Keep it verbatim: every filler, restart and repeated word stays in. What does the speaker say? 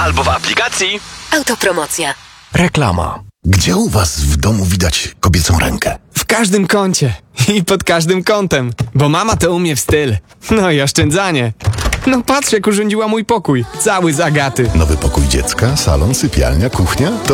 albo w aplikacji. Autopromocja. Reklama. Gdzie u was w domu widać kobiecą rękę? W każdym kącie i pod każdym kątem, bo mama to umie w styl. No i oszczędzanie. No patrz, jak urządziła mój pokój, cały z Agaty. Nowy pokój dziecka, salon, sypialnia, kuchnia? To